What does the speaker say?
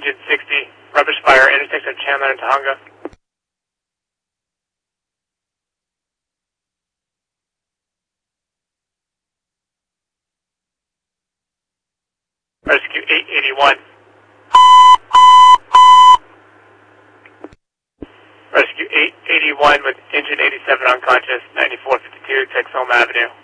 engine 60, rubbish fire, intersection of Chandler and Tahunga. Rescue 881. Rescue 881 with engine 87 unconscious, 9452 Texoma Avenue.